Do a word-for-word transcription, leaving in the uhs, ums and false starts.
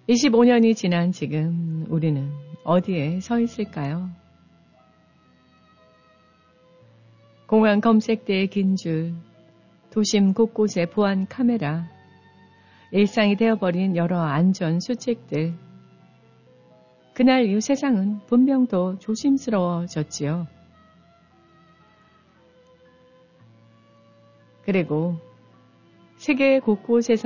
이십오 년이 지난 지금 우리는 어디에 서 있을까요? 공항 검색대의 긴 줄, 도심 곳곳의 보안 카메라, 일상이 되어버린 여러 안전 수칙들. 그날 이후 세상은 분명 더 조심스러워졌지요. 그리고 세계 곳곳에서